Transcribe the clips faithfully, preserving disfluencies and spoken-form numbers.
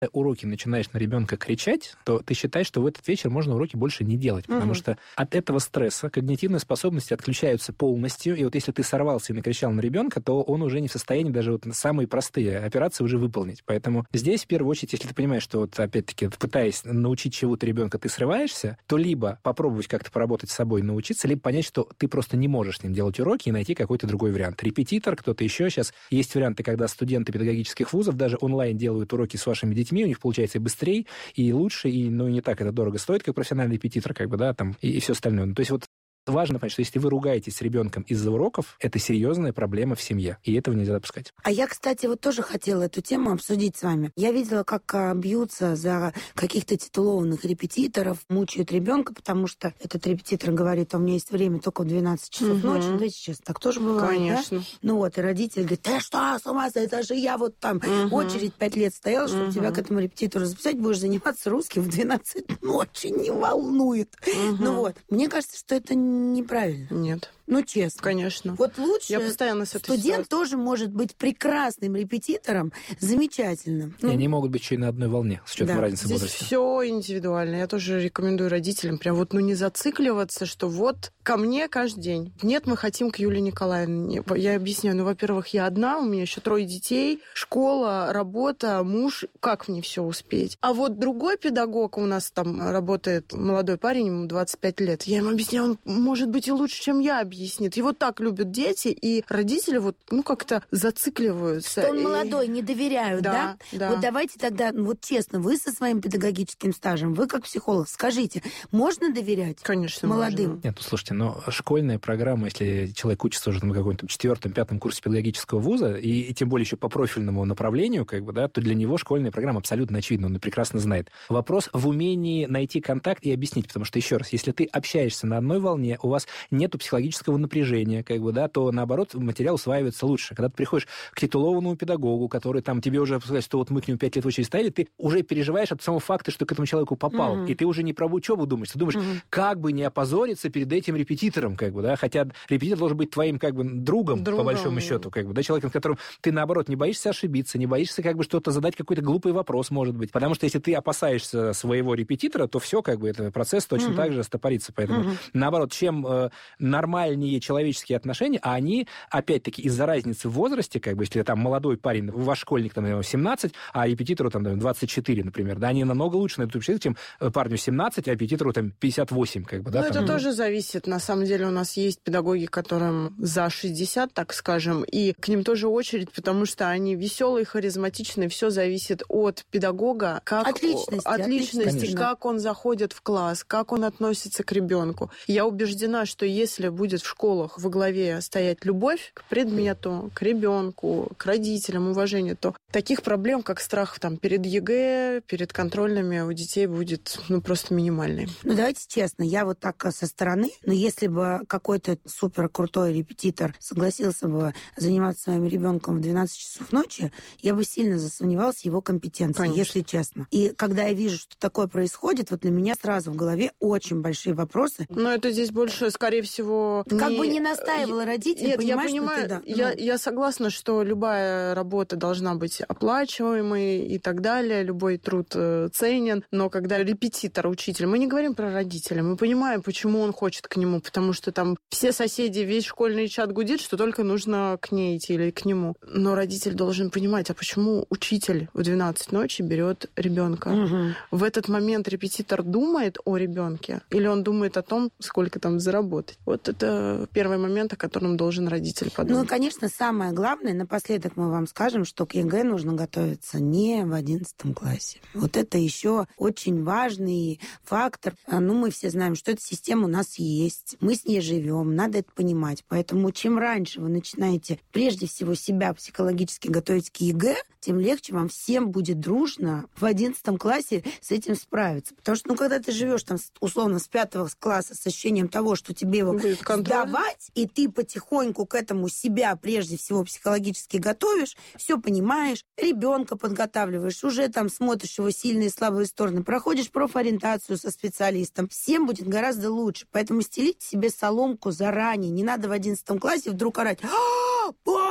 уроки начинаешь на ребенка кричать, то ты считаешь, что в этот вечер можно уроки больше не делать, потому угу. что от этого стресса когнитивные способности отключаются полностью, и вот если ты сорвался и накричал на ребенка, то он уже не в состоянии даже вот самые простые операции уже выполнить. Поэтому здесь, в первую очередь, если ты понимаешь, что вот опять-таки, пытаясь научить чего-то ребенка, ты срываешься, то либо попробовать как-то поработать с собой, научиться, либо понять, что ты просто не можешь с ним делать уроки и найти какой-то другой вариант. Репетитор, кто-то еще. Сейчас есть варианты, когда студенты педагогических вузов даже онлайн делают уроки с вашими детьми, у них получается и быстрее, и лучше, и ну, не так это дорого стоит, как профессиональный репетитор, как бы, да, там, и, и все остальное. Ну, то есть вот важно понять, что если вы ругаетесь с ребенком из-за уроков, это серьезная проблема в семье, и этого нельзя допускать. А я, кстати, вот тоже хотела эту тему обсудить с вами. Я видела, как бьются за каких-то титулованных репетиторов, мучают ребенка, потому что этот репетитор говорит, а у меня есть время только в двенадцать часов угу. ночи. Да, сейчас так тоже бывает, конечно. Да? Ну вот, и родитель говорит, ты что, с ума сойти, это же я вот там угу. очередь пять лет стояла, чтобы угу. тебя к этому репетитору записать, будешь заниматься русским в двенадцать ночи, не волнует. Угу. Ну вот, мне кажется, что это неправильно. Нет. Ну, честно. Конечно. Вот лучше Я постоянно с этой студент ситуацией. тоже может быть прекрасным репетитором, замечательным. И ну, они могут быть еще и на одной волне, с учетом да. разницы Здесь возраста. Все индивидуально. Я тоже рекомендую родителям прям вот, ну, не зацикливаться, что вот ко мне каждый день. Нет, мы хотим к Юлии Николаевне. Я объясняю. Ну, во-первых, я одна, у меня еще трое детей, школа, работа, муж. Как мне все успеть? А вот другой педагог у нас там работает, молодой парень, ему двадцать пять лет. Я ему объясняю, он может быть и лучше, чем я объясню. Его так любят дети, и родители вот, ну, как-то зацикливаются. Что он и... молодой, не доверяют, да? Да, да. Вот давайте тогда, вот честно, вы со своим педагогическим стажем, вы как психолог, скажите, можно доверять Конечно, молодым? можно. Нет, ну, слушайте, но школьная программа, если человек учится уже на каком-то четвертом, пятом курсе педагогического вуза, и, и тем более еще по профильному направлению, как бы, да, то для него школьная программа абсолютно очевидна, он прекрасно знает. Вопрос в умении найти контакт и объяснить, потому что, еще раз, если ты общаешься на одной волне, у вас нету психологического напряжения, как бы, да, то, наоборот, материал усваивается лучше. Когда ты приходишь к титулованному педагогу, который там тебе уже сказать, что вот мы к нему пять лет в очередь стояли, ты уже переживаешь от самого факта, что к этому человеку попал, mm-hmm. и ты уже не про учебу думаешь, ты думаешь, mm-hmm. как бы не опозориться перед этим репетитором, как бы, да, хотя репетитор должен быть твоим, как бы, другом, другом. по большому счету, как бы, да, человеком, с которым ты, наоборот, не боишься ошибиться, не боишься, как бы, что-то задать, какой-то глупый вопрос, может быть, потому что если ты опасаешься своего репетитора, то все, как бы, этот процесс точно mm-hmm. так же стопорится, поэтому, mm-hmm. наоборот, чем э, нормальнее человеческие отношения, а они, опять-таки, из-за разницы в возрасте, как бы, если там молодой парень, ваш школьник, там, семнадцать, а репетитору, там, двадцать четыре, например, да, они намного лучше на эту чем парню семнадцать, а репетитору, там, пятьдесят восемь, как бы, да. Ну, там, это ну... тоже зависит. На самом деле у нас есть педагоги, которым за шестьдесят, так скажем, и к ним тоже очередь, потому что они веселые, харизматичные, все зависит от педагога, как... От личности. От личности, как он заходит в класс, как он относится к ребенку. Я убеждена, что если будет в школах во главе стоять любовь к предмету, к ребенку, к родителям, уважение, то таких проблем, как страх там, перед ЕГЭ, перед контрольными у детей будет ну, просто минимальный. Ну, давайте честно, я вот так со стороны, но если бы какой-то супер крутой репетитор согласился бы заниматься своим ребенком в двенадцать часов ночи, я бы сильно засомневалась в его компетенции, Конечно. Если честно. И когда я вижу, что такое происходит, вот для меня сразу в голове очень большие вопросы. Но это здесь больше, скорее всего... Как не... бы не настаивала родитель, Нет, я понимаешь, понимаю, что ты, да. я, ну. я согласна, что любая работа должна быть оплачиваемой и так далее, любой труд ценен, но когда репетитор, учитель, мы не говорим про родителя, мы понимаем, почему он хочет к нему, потому что там все соседи, весь школьный чат гудит, что только нужно к ней идти или к нему. Но родитель должен понимать, а почему учитель в двенадцать ночи берет ребенка? Угу. В этот момент репетитор думает о ребенке или он думает о том, сколько там заработать? Вот это первый момент, о котором должен родитель подумать. Ну, конечно, самое главное, напоследок мы вам скажем, что к ЕГЭ нужно готовиться не в одиннадцатом классе. Вот это еще очень важный фактор. Ну, мы все знаем, что эта система у нас есть. Мы с ней живем, надо это понимать. Поэтому чем раньше вы начинаете прежде всего себя психологически готовить к ЕГЭ, тем легче вам всем будет дружно в одиннадцатом классе с этим справиться. Потому что, ну, когда ты живешь там, условно, с пятого класса с ощущением того, что тебе его сдавать, и ты потихоньку к этому себя прежде всего психологически готовишь, все понимаешь, ребенка подготавливаешь, уже там смотришь его сильные и слабые стороны, проходишь профориентацию со специалистом, всем будет гораздо лучше. Поэтому стелите себе соломку заранее. Не надо в одиннадцатом классе вдруг орать: «А,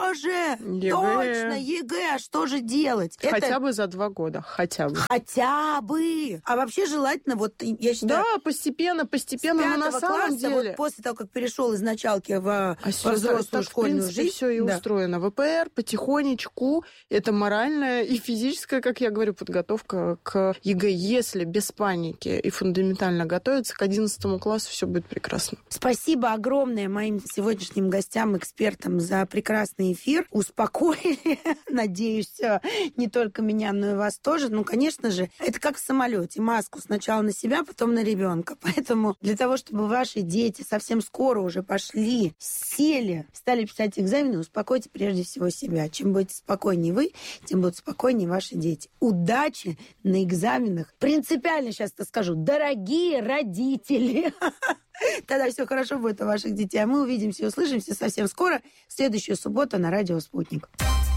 Боже! ЕГЭ. Точно, ЕГЭ, а что же делать? Хотя Это... бы за два года, хотя бы. Хотя бы! А вообще желательно, вот я считаю... Да, постепенно, постепенно, но на самом класса, деле... Вот после того, как перешел из началки в, а во взрослую так, школьную в принципе, жизнь... все и да. устроено. ВПР потихонечку, это моральная и физическая, как я говорю, подготовка к ЕГЭ. Если без паники и фундаментально готовиться, к одиннадцатому классу все будет прекрасно. Спасибо огромное моим сегодняшним гостям, экспертам за прекрасный эфир. Успокоили, надеюсь, не только меня, но и вас тоже. Ну, конечно же, это как в самолете. Маску сначала на себя, потом на ребенка. Поэтому для того, чтобы ваши дети совсем скоро уже пошли, сели, стали писать экзамены, успокойте прежде всего себя. Чем будете спокойнее вы, тем будут спокойнее ваши дети. Удачи на экзаменах. Принципиально сейчас это скажу. Дорогие родители! Тогда все хорошо будет у ваших детей. А мы увидимся и услышимся совсем скоро, в следующую субботу на радио «Спутник».